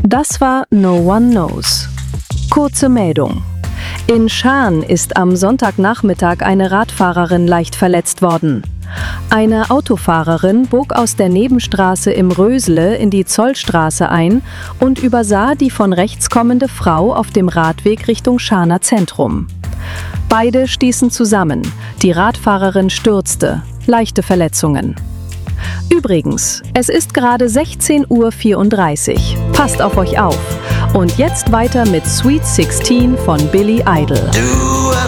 Das war No One Knows. Kurze Meldung. In Schaan ist am Sonntagnachmittag eine Radfahrerin leicht verletzt worden. Eine Autofahrerin bog aus der Nebenstraße im Rösle in die Zollstraße ein und übersah die von rechts kommende Frau auf dem Radweg Richtung Schaaner Zentrum. Beide stießen zusammen. Die Radfahrerin stürzte. Leichte Verletzungen. Übrigens, es ist gerade 16:34 Uhr. Passt auf euch auf. Und jetzt weiter mit Sweet 16 von Billy Idol.